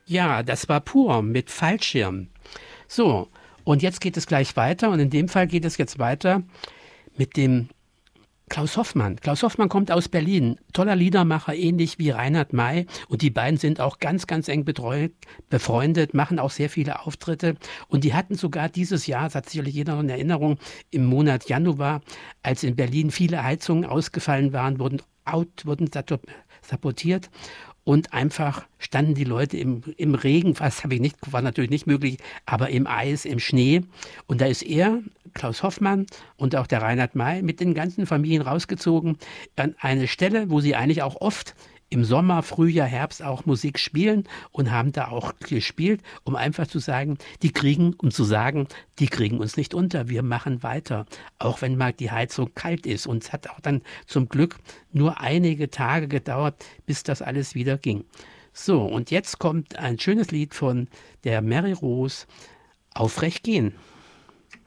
Ja, das war pur mit Fallschirm. So, und jetzt geht es gleich weiter und in dem Fall geht es jetzt weiter mit dem Klaus Hoffmann. Klaus Hoffmann kommt aus Berlin, toller Liedermacher, ähnlich wie Reinhard May. Und die beiden sind auch ganz, ganz eng befreundet, machen auch sehr viele Auftritte. Und die hatten sogar dieses Jahr, das hat sicherlich jeder noch in Erinnerung, im Monat Januar, als in Berlin viele Heizungen ausgefallen waren, wurden sabotiert. Und einfach standen die Leute im Regen, was habe ich nicht, war natürlich nicht möglich, aber im Eis, im Schnee. Und da ist er, Klaus Hoffmann und auch der Reinhard May mit den ganzen Familien rausgezogen an eine Stelle, wo sie eigentlich auch oft im Sommer, Frühjahr, Herbst auch Musik spielen und haben da auch gespielt, um einfach zu sagen, die kriegen uns nicht unter, wir machen weiter, auch wenn mal die Heizung kalt ist. Und es hat auch dann zum Glück nur einige Tage gedauert, bis das alles wieder ging. So, und jetzt kommt ein schönes Lied von der Mary Rose, Aufrecht gehen.